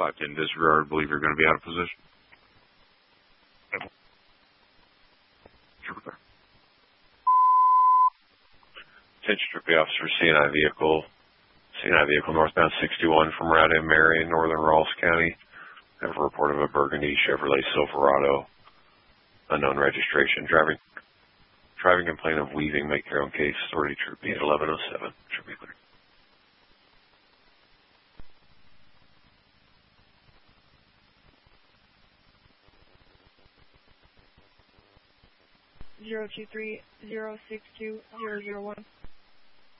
510 disregard. Believe you're going to be out of position. Trooper. Attention Troopy Officer, CNI vehicle. CNI vehicle northbound 61 from Route M Marion, northern Rawls County. Have a report of a burgundy Chevrolet Silverado. Unknown registration. Driving complaint of weaving. Make your own case. Authority Troopy at 1107. Should be clear. 023-062-001.